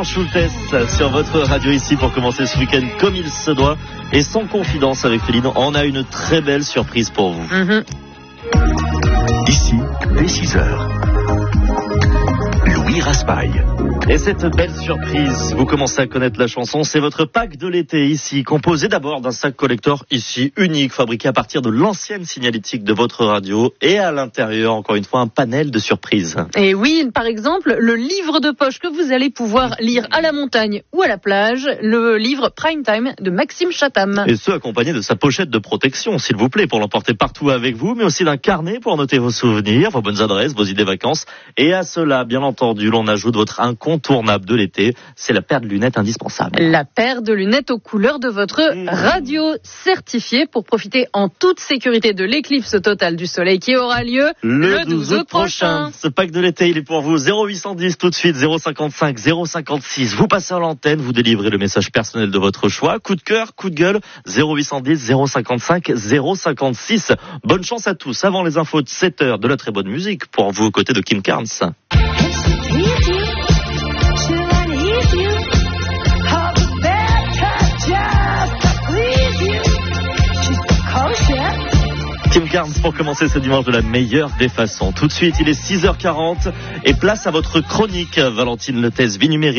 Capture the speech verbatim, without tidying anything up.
Schultes sur votre radio ici pour commencer ce week-end comme il se doit. Et sans confidence avec Féline, on a une très belle surprise pour vous. Mm-hmm. Ici, dès six heures, Louis Raspail. Et cette belle surprise, vous commencez à connaître la chanson, c'est votre pack de l'été ici, composé d'abord d'un sac collector ici, unique, fabriqué à partir de l'ancienne signalétique de votre radio, et à l'intérieur, encore une fois, un panel de surprises. Et oui, par exemple, le livre de poche que vous allez pouvoir lire à la montagne ou à la plage, le livre Prime Time de Maxime Chatham. Et ce, accompagné de sa pochette de protection, s'il vous plaît, pour l'emporter partout avec vous, mais aussi d'un carnet pour noter vos souvenirs, vos bonnes adresses, vos idées vacances. Et à cela, bien entendu, l'on ajoute votre incontournable de l'été, c'est la paire de lunettes indispensable. La paire de lunettes aux couleurs de votre radio, certifiée pour profiter en toute sécurité de l'éclipse totale du soleil qui aura lieu le, le douze août prochain. Ce pack de l'été, il est pour vous. zéro huit cent dix tout de suite, zéro cinquante-cinq, zéro cinquante-six. Vous passez à l'antenne, vous délivrez le message personnel de votre choix. Coup de cœur, coup de gueule, zéro huit cent dix, zéro cinquante-cinq, zéro cinquante-six. Bonne chance à tous. Avant les infos de sept heures, de la très bonne musique pour vous aux côtés de Kim Carnes. Kim Carnes pour commencer ce dimanche de la meilleure des façons. Tout de suite, il est six heures quarante et place à votre chronique, Valentine Letes, vie numérique.